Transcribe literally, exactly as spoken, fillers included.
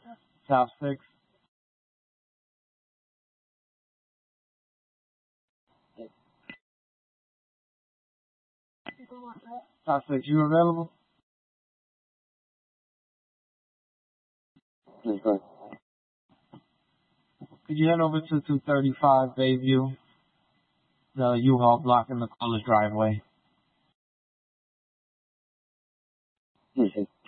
South six. South six, you available? Yes, sir. Could you head over to two thirty-five Bayview? The U-Haul blocking the college driveway. Yes, sir.